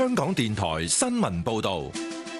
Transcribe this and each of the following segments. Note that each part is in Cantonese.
香港電台新聞報道。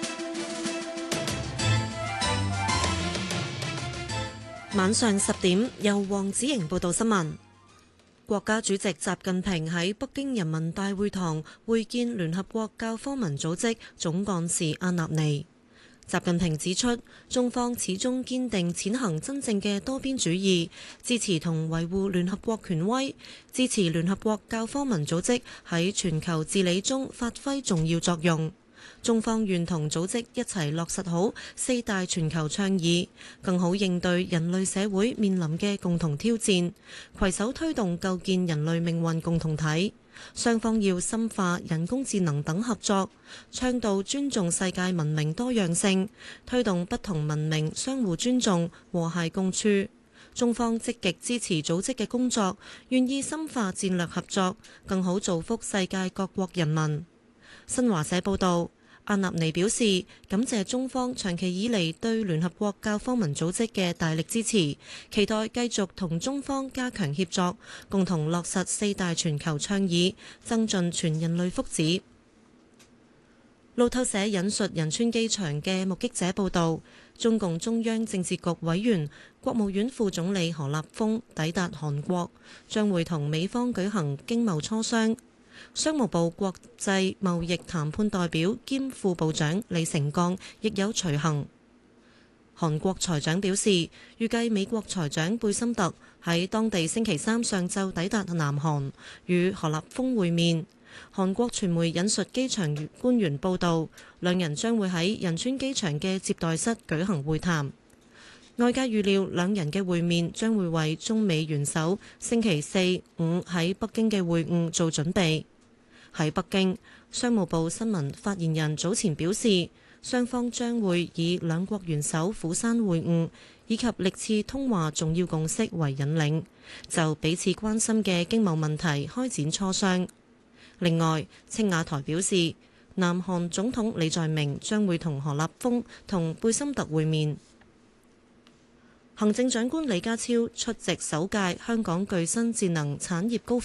晚上10點，由黃子瑩報道新聞。國家主席習近平喺北京人民大會堂會見聯合國教科文組織總幹事阿納尼。習近平指出，中方始終堅定踐行真正嘅多邊主義，支持同維護聯合國權威，支持聯合國教科文組織喺全球治理中發揮重要作用。中方願同組織一齊落實好4大全球倡議，更好應對人類社會面臨嘅共同挑戰，攜手推動構建人類命運共同體。雙方要深化人工智能等合作，倡導尊重世界文明多樣性，推動不同文明相互尊重、和諧共處。中方積極支持組織嘅工作，願意深化戰略合作，更好造福世界各國人民。新華社報導，阿納尼表示感謝中方長期以嚟對聯合國教科文組織嘅大力支持，期待繼續同中方加強協作，共同落實4大全球倡議，增進全人類福祉。路透社引述仁川機場嘅目擊者報導，中共中央政治局委員、國務院副總理何立峰抵達韓國，將會同美方舉行經貿磋商。商務部國際貿易談判代表兼副部長李成鋼亦有隨行。韓國財長表示，預計美國財長貝森特喺當地星期三上晝抵達南韓，與何立峰會面。韓國傳媒引述機場官員報導，兩人將會喺仁川機場嘅接待室舉行會談。外界預料兩人嘅會面將會為中美元首星期四、五喺北京嘅會晤做準備。喺北京，商務部新聞發言人早前表示，雙方將會以兩國元首釜山會晤以及歷次通話重要共識為引領，就彼此關心嘅經貿問題開展磋商。另外，青瓦台表示，南韓總統李在明將會同何立峰同貝森特會面。行政長官李家超出席首屆香港具新智能產業高